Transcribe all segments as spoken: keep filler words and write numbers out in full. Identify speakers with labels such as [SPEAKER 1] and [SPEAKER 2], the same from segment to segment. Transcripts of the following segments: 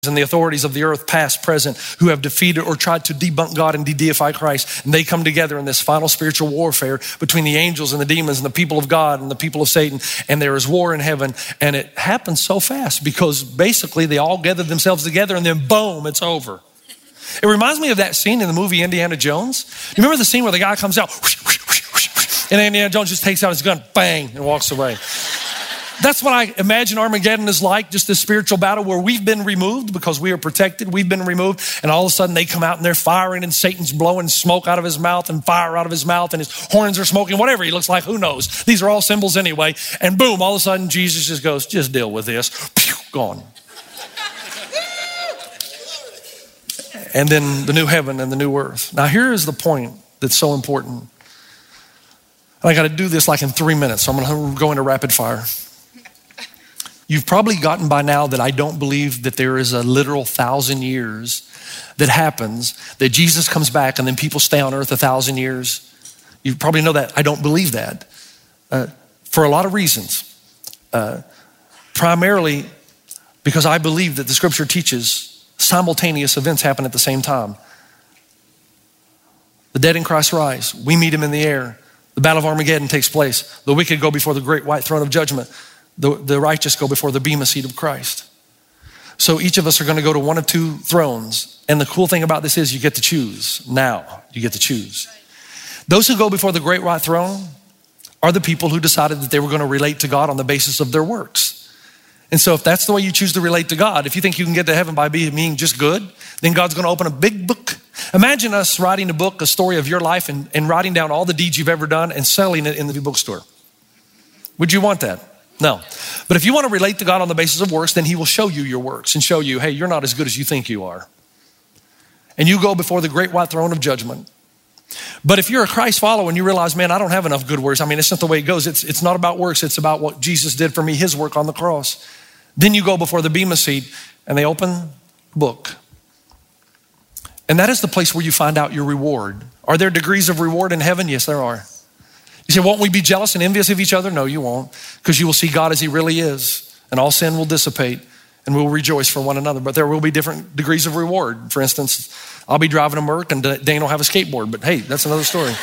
[SPEAKER 1] and the authorities of the earth, past, present, who have defeated or tried to debunk God and de-deify Christ. And they come together in this final spiritual warfare between the angels and the demons and the people of God and the people of Satan. And there is war in heaven. And it happens so fast because basically they all gather themselves together and then boom, it's over. It reminds me of that scene in the movie Indiana Jones. You remember the scene where the guy comes out and Indiana Jones just takes out his gun, bang, and walks away. That's what I imagine Armageddon is like, just this spiritual battle where we've been removed because we are protected. We've been removed. And all of a sudden they come out and they're firing and Satan's blowing smoke out of his mouth and fire out of his mouth and his horns are smoking, whatever he looks like, who knows? These are all symbols anyway. And boom, all of a sudden Jesus just goes, just deal with this. Pew, gone. And then the new heaven and the new earth. Now here is the point that's so important. I got to do this like in three minutes. So I'm going to go into rapid fire. You've probably gotten by now that I don't believe that there is a literal thousand years that happens, that Jesus comes back and then people stay on earth a thousand years. You probably know that. I don't believe that uh, for a lot of reasons. Uh, primarily because I believe that the scripture teaches simultaneous events happen at the same time. The dead in Christ rise. We meet him in the air. The battle of Armageddon takes place. The wicked go before the great white throne of judgment. The, the righteous go before the bema seat of Christ. So each of us are going to go to one of two thrones. And the cool thing about this is you get to choose. Now you get to choose. Those who go before the great white throne are the people who decided that they were going to relate to God on the basis of their works. And so if that's the way you choose to relate to God, if you think you can get to heaven by being just good, then God's going to open a big book. Imagine us writing a book, a story of your life, and, and writing down all the deeds you've ever done and selling it in the bookstore. Would you want that? No. But if you want to relate to God on the basis of works, then he will show you your works and show you, hey, you're not as good as you think you are. And you go before the great white throne of judgment. But if you're a Christ follower and you realize, man, I don't have enough good works. I mean, it's not the way it goes. It's, it's not about works. It's about what Jesus did for me, his work on the cross. Then you go before the bema seat and they open the book. And that is the place where you find out your reward. Are there degrees of reward in heaven? Yes, there are. You say, won't we be jealous and envious of each other? No, you won't, because you will see God as he really is, and all sin will dissipate, and we'll rejoice for one another. But there will be different degrees of reward. For instance, I'll be driving a Merc, and Dane will have a skateboard, but hey, that's another story.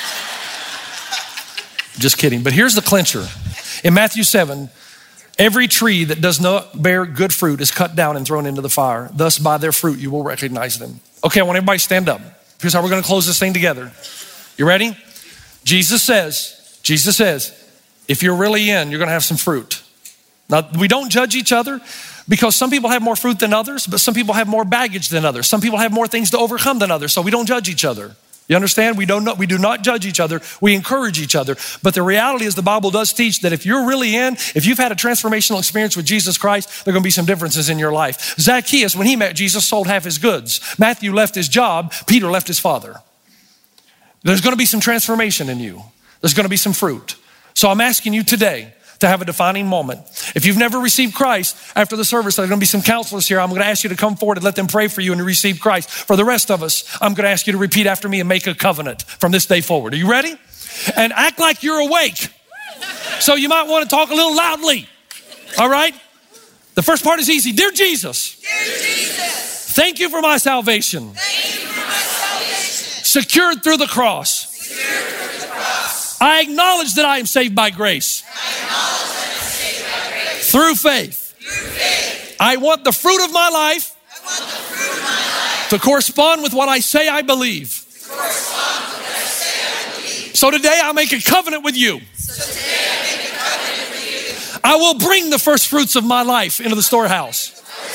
[SPEAKER 1] Just kidding. But here's the clincher. In Matthew seven, every tree that does not bear good fruit is cut down and thrown into the fire. Thus, by their fruit, you will recognize them. Okay, I want everybody to stand up. Here's how we're going to close this thing together. You ready? Jesus says, Jesus says, if you're really in, you're going to have some fruit. Now, we don't judge each other because some people have more fruit than others, but some people have more baggage than others. Some people have more things to overcome than others, so we don't judge each other. You understand? We don't know, we do not judge each other. We encourage each other. But the reality is the Bible does teach that if you're really in, if you've had a transformational experience with Jesus Christ, there are going to be some differences in your life. Zacchaeus, when he met Jesus, sold half his goods. Matthew left his job. Peter left his father. There's going to be some transformation in you. There's going to be some fruit. So I'm asking you today to have a defining moment. If you've never received Christ, after the service, there's going to be some counselors here. I'm going to ask you to come forward and let them pray for you and receive Christ. For the rest of us, I'm going to ask you to repeat after me and make a covenant from this day forward. Are you ready? And act like you're awake. So you might want to talk a little loudly. All right? The first part is easy. Dear Jesus,
[SPEAKER 2] Dear Jesus,
[SPEAKER 1] thank you for my salvation.
[SPEAKER 2] thank you for my salvation.
[SPEAKER 1] Secured through the cross.
[SPEAKER 2] Secured through the cross.
[SPEAKER 1] I acknowledge that I am saved by grace.
[SPEAKER 2] I acknowledge that I'm saved by grace.
[SPEAKER 1] Through faith.
[SPEAKER 2] Through faith.
[SPEAKER 1] I want the fruit of my life
[SPEAKER 2] I want the fruit of my life
[SPEAKER 1] to correspond with what I say I believe.
[SPEAKER 2] to correspond with what I say I believe.
[SPEAKER 1] So today I make a covenant with you.
[SPEAKER 2] So today I make a covenant with you.
[SPEAKER 1] I will bring the first fruits of my life into the storehouse.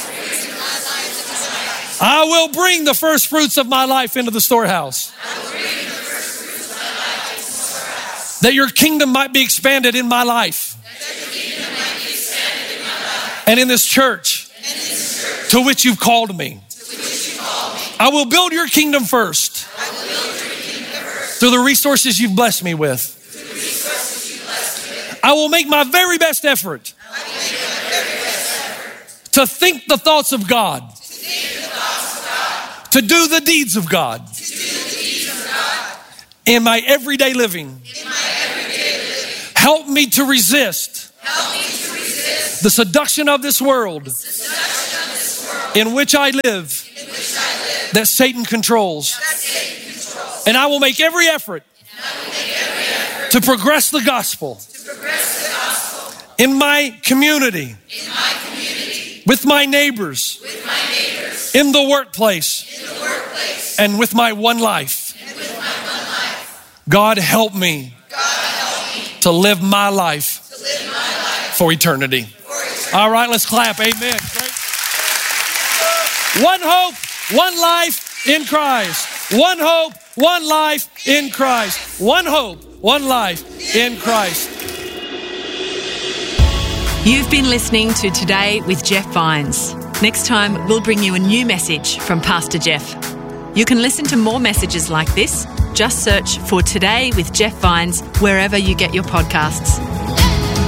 [SPEAKER 1] I will bring the first fruits of my life into the storehouse. That your kingdom might be expanded in my life. And in this church to which you've called me. I will build your kingdom first through the resources you've blessed me with. I will make my very best effort to think the thoughts of God, to do the deeds of God in my everyday living. Help me to resist the seduction of this world in which I live that Satan controls. And I will make every effort to progress the gospel in my community, with my neighbors, in the workplace, and with my one life. God help me to live my life for eternity. All right, let's clap. Amen. Great. One hope, one life in Christ. One hope, one life in Christ. One hope, one life in Christ.
[SPEAKER 3] You've been listening to Today with Jeff Vines. Next time, we'll bring you a new message from Pastor Jeff. You can listen to more messages like this. Just search for Today with Jeff Vines wherever you get your podcasts.